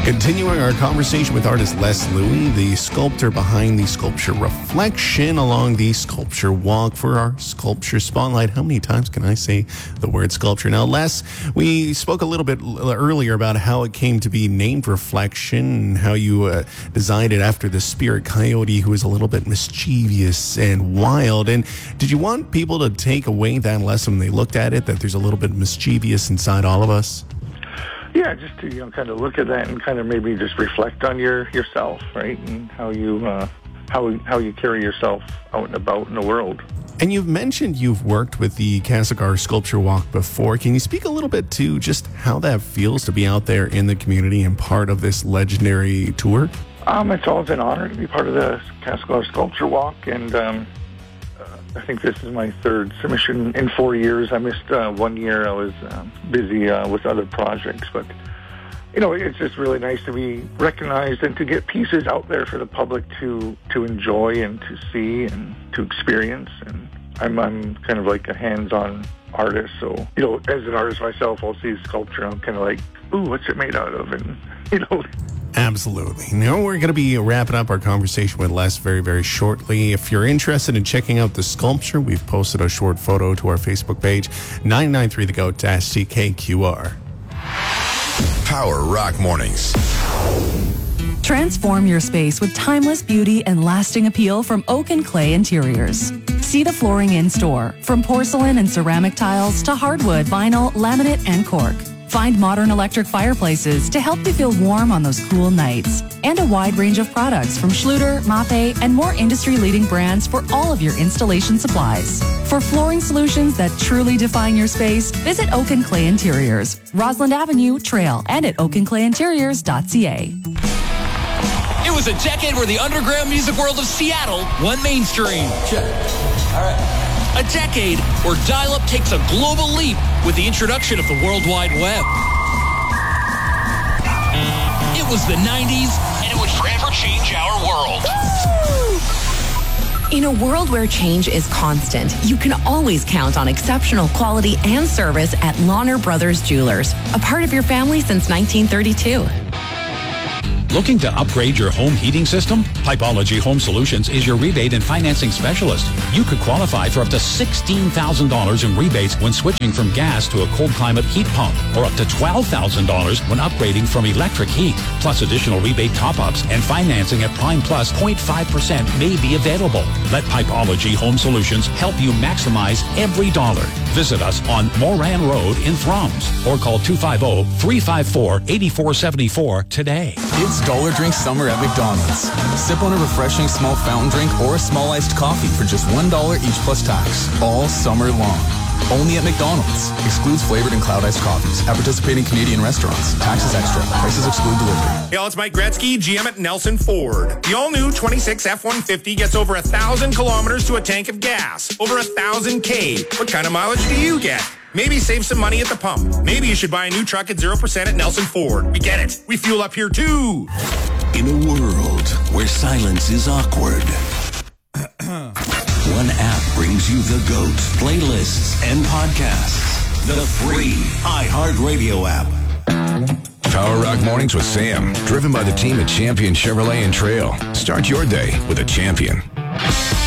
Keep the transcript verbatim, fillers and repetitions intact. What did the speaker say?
Continuing our conversation with artist Les Louis, the sculptor behind the sculpture Reflection along the sculpture walk. For our sculpture spotlight, how many times can I say the word sculpture? Now, Les, we spoke a little bit earlier about how it came to be named Reflection and how you uh, designed it after the spirit coyote, who is a little bit mischievous and wild. And did you want people to take away that lesson when they looked at it, that there's a little bit mischievous inside all of us? Yeah, just to, you know, kind of look at that and kind of maybe just reflect on your yourself, right, and how you uh, how how you carry yourself out and about in the world. And you've mentioned you've worked with the Castlegar Sculpture Walk before. Can you speak a little bit to just how that feels to be out there in the community and part of this legendary tour? Um, it's always an honor to be part of the Castlegar Sculpture Walk, and um, I think this is my third submission in four years. I missed uh, one year. I was uh, busy uh, with other projects. But, you know, it's just really nice to be recognized and to get pieces out there for the public to, to enjoy and to see and to experience. And I'm, I'm kind of like a hands-on artist. So, you know, as an artist myself, I'll see a sculpture. I'm kind of like, ooh, what's it made out of? And, you know... Absolutely. Now we're going to be wrapping up our conversation with Les very, very shortly. If you're interested in checking out the sculpture, we've posted a short photo to our Facebook page, nine nine three the goat C K Q R. Power Rock Mornings. Transform your space with timeless beauty and lasting appeal from Oak and Clay Interiors. See the flooring in store, from porcelain and ceramic tiles to hardwood, vinyl, laminate, and cork. Find modern electric fireplaces to help you feel warm on those cool nights. And a wide range of products from Schluter, Mape, and more industry-leading brands for all of your installation supplies. For flooring solutions that truly define your space, visit Oak and Clay Interiors, Roslyn Avenue, Trail, and at oak and clay interiors dot c a. It was a decade where the underground music world of Seattle went mainstream. Check. All right. A decade where dial-up takes a global leap with the introduction of the World Wide Web. It was the nineties, and it would forever change our world. In a world where change is constant, you can always count on exceptional quality and service at Lahner Brothers Jewelers, a part of your family since nineteen thirty-two. Looking to upgrade your home heating system? Pipology Home Solutions is your rebate and financing specialist. You could qualify for up to sixteen thousand dollars in rebates when switching from gas to a cold climate heat pump, or up to twelve thousand dollars when upgrading from electric heat. Plus additional rebate top-ups and financing at Prime Plus zero point five percent may be available. Let Pipology Home Solutions help you maximize every dollar. Visit us on Moran Road in Thrums or call two five zero, three five four, eight four seven four today. It's Dollar Drink Summer at McDonald's. Sip on a refreshing small fountain drink or a small iced coffee for just one dollar each plus tax, all summer long. Only at McDonald's. Excludes flavored and cloud iced coffees at participating Canadian restaurants. Taxes extra. Prices exclude delivery. Hey, it's Mike Gretzky, G M at Nelson Ford. The all-new twenty-six F one fifty gets over a thousand kilometers to a tank of gas. Over a thousand K. What kind of mileage do you get? Maybe save some money at the pump. Maybe you should buy a new truck at zero percent at Nelson Ford. We get it. We fuel up here too. In a world where silence is awkward, one app brings you the GOAT, playlists, and podcasts. The free iHeartRadio app. Power Rock Mornings with Sam, driven by the team at Champion Chevrolet and Trail. Start your day with a champion.